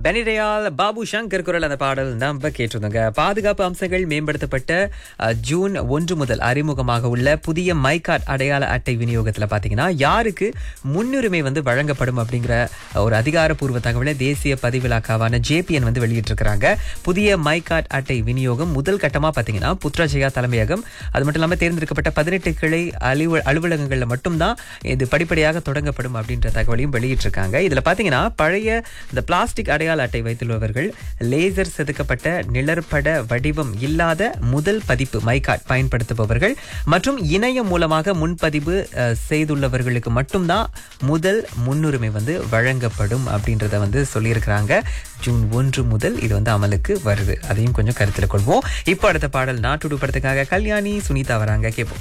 பெனிடயால் பாபு சங்கர் குரல் அந்த பாடல் நம்ம கேட்டிருந்தோங்க. பாதுகாப்பு அம்சங்கள் மேம்படுத்தப்பட்ட ஜூன் 1 முதல் அறிமுகமாக உள்ள புதிய மை கார்டு அடையாள அட்டை விநியோகத்துல பாத்தீங்கன்னா யாருக்கு முன்னுரிமை வழங்கப்படும் அப்படிங்கிற ஒரு அதிகாரப்பூர்வ தகவலை தேசிய பதிவிலாக்காவான JPN வெளியிட்டிருக்கிறாங்க. புதிய மை கார்டு அட்டை விநியோகம் முதல் கட்டமா பாத்தீங்கன்னா புத்ராஜயா தலைமையகம், அது மட்டும் இல்லாம தேர்ந்தெடுக்கப்பட்ட 18 கிளை அலுவலகங்கள்ல மட்டும்தான் இது படிப்படியாக தொடங்கப்படும் அப்படின்ற தகவலையும் வெளியிட்டிருக்காங்க. இதுல பாத்தீங்கன்னா பழைய இந்த பிளாஸ்டிக் அடையாள அட்டை வைத்துள்ளவர்கள் லேசர் செதுக்கப்பட்ட நிழற்பட வடிவம் இல்லாத முதல் பதிப்பு மை கார்டு பயன்படுத்துபவர்கள் மற்றும் இணையம் மூலமாக முன்பதிவு செய்துள்ளவர்களுக்கு மட்டும்தான் முதல் முன்னுரிமை வழங்கப்படும் அப்படின்றத சொல்லியிருக்கிறாங்க. ஜூன் 1 முதல் இது அமலுக்கு வருது. அதையும் கொஞ்சம் கருத்தில் கொள்வோம். இப்போ அடுத்த பாடல் நாட்டுடு படத்துக்காக கல்யாணி சுனிதா வராங்க, கேட்போம்.